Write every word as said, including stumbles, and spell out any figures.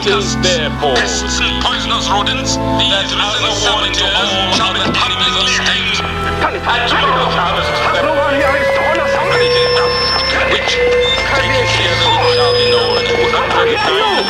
locusts, their balls. pests and poisonous rodents, these resident savages shall